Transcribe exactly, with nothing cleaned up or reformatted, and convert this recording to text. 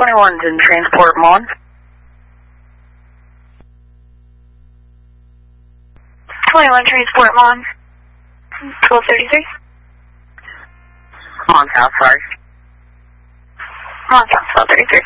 twenty-one's in transport, Mon. twenty-one transport, Mon. twelve thirty-three. Mon South, sorry. Mon South, twelve thirty-three.